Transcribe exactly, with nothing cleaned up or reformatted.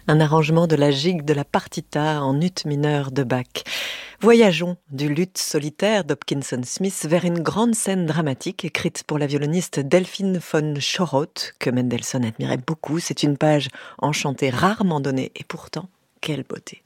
Un arrangement de la gigue de la partita en ut mineur de Bach. Voyageons du luth solitaire d'Hopkinson Smith vers une grande scène dramatique écrite pour la violoniste Delphine von Schoroth, que Mendelssohn admirait beaucoup. C'est une page enchantée, rarement donnée, et pourtant, quelle beauté!